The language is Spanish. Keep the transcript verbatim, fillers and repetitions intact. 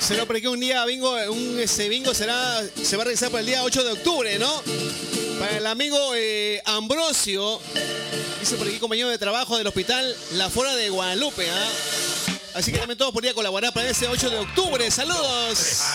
Será porque un día bingo, un ese bingo será, se va a realizar para el día ocho de octubre, ¿no? Para el amigo eh, Ambrosio, dice por aquí compañero de trabajo del hospital La Fora de Guadalupe, ¿ah? ¿eh? Así que también todos podrían colaborar para ese ocho de octubre. ¡Saludos!